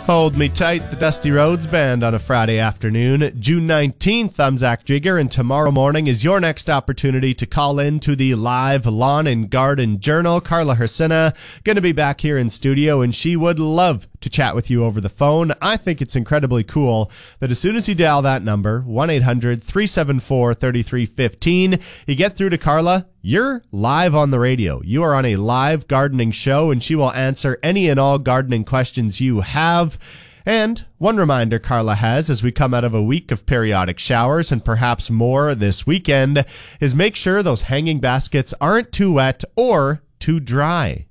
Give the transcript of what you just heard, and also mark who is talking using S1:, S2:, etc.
S1: Hold Me Tight, the Dusty Rhodes Band on a Friday afternoon, June 19th. I'm Zach Jigger, and tomorrow morning is your next opportunity to call in to the live Lawn and Garden Journal. Carla Hersina going to be back here in studio, and she would love to chat with you over the phone. I think it's incredibly cool that as soon as you dial that number, 1-800-374-3315, you get through to Carla, you're live on the radio. You are on a live gardening show, and she will answer any and all gardening questions you have. And one reminder Carla has as we come out of a week of periodic showers and perhaps more this weekend is make sure those hanging baskets aren't too wet or too dry.